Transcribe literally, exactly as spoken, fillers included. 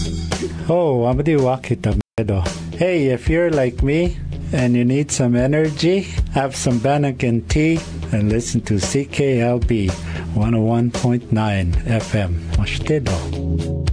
Oh, amadi wakita medo. Hey, if you're like me and you need some energy, have some Bannakin tea and listen to C K L B one oh one point nine F M. Mashtido.